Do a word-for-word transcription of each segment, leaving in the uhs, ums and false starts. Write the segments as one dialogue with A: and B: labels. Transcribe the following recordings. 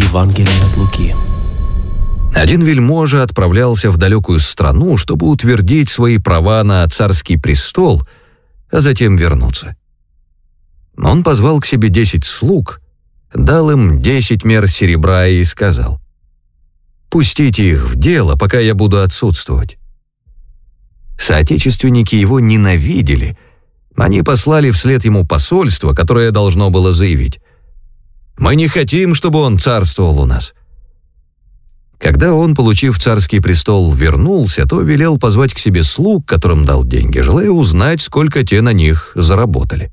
A: Евангелие от Луки.
B: Один вельможа отправлялся в далекую страну, чтобы утвердить свои права на царский престол, а затем вернуться. Он позвал к себе десять слуг, дал им десять мер серебра и сказал: «Пустите их в дело, пока я буду отсутствовать». Соотечественники его ненавидели. Они послали вслед ему посольство, которое должно было заявить: «Мы не хотим, чтобы он царствовал у нас». Когда он, получив царский престол, вернулся, то велел позвать к себе слуг, которым дал деньги, желая узнать, сколько те на них заработали.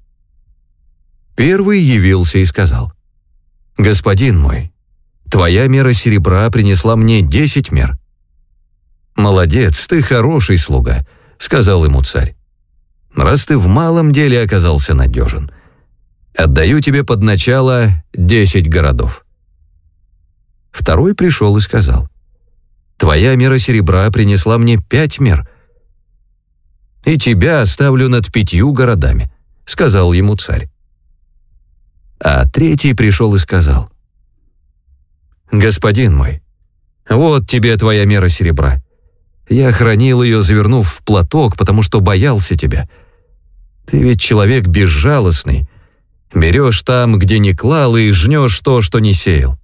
B: Первый явился и сказал: «Господин мой, твоя мера серебра принесла мне десять мер». «Молодец, ты хороший слуга», — сказал ему царь. «Раз ты в малом деле оказался надежен, отдаю тебе под начало десять городов». Второй пришел и сказал: «Твоя мера серебра принесла мне пять мер, и тебя оставлю над пятью городами», — сказал ему царь. А третий пришел и сказал: «Господин мой, вот тебе твоя мера серебра. Я хранил ее, завернув в платок, потому что боялся тебя. Ты ведь человек безжалостный, берешь там, где не клал, и жнешь то, что не сеял».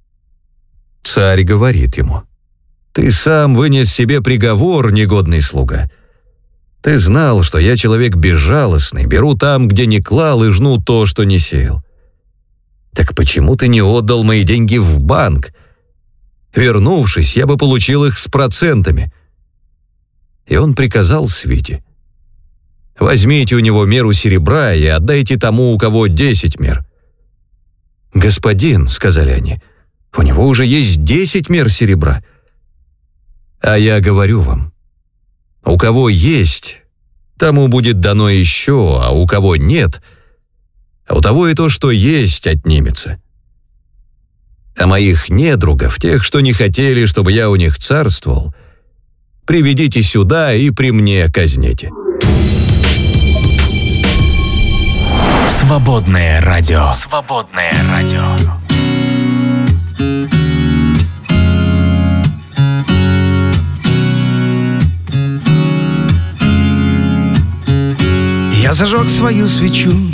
B: Царь говорит ему: «Ты сам вынес себе приговор, негодный слуга. Ты знал, что я человек безжалостный, беру там, где не клал, и жну то, что не сеял. Так почему ты не отдал мои деньги в банк? Вернувшись, я бы получил их с процентами». И он приказал свите: «Возьмите у него меру серебра и отдайте тому, у кого десять мер». «Господин», — сказали они, — «у него уже есть десять мер серебра». «А я говорю вам, у кого есть, тому будет дано еще, а у кого нет, а у того и то, что есть, отнимется. А моих недругов, тех, что не хотели, чтобы я у них царствовал, приведите сюда и при мне казните».
A: Свободное радио. Свободное радио.
C: Я зажег свою свечу